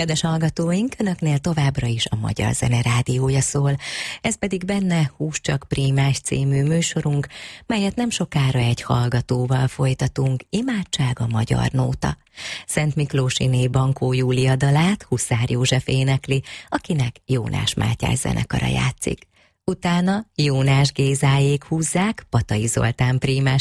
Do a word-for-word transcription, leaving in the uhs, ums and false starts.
Kedves hallgatóink, önöknél továbbra is a Magyar Zene Rádiója szól, ez pedig benne Hús csak Prímás című műsorunk, melyet nem sokára egy hallgatóval folytatunk, Imádság a magyar nóta. Szent Miklósiné Bankó Júlia dalát Huszár József énekli, akinek Jónás Mátyás zenekara játszik. Utána Jónás Gézáék húzzák Patai Zoltán prímás